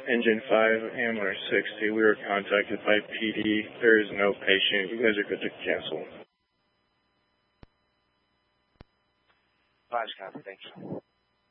Engine 5, Ambler 60. We were contacted by PD. There is no patient. You guys are good to cancel. 5's copy, thanks.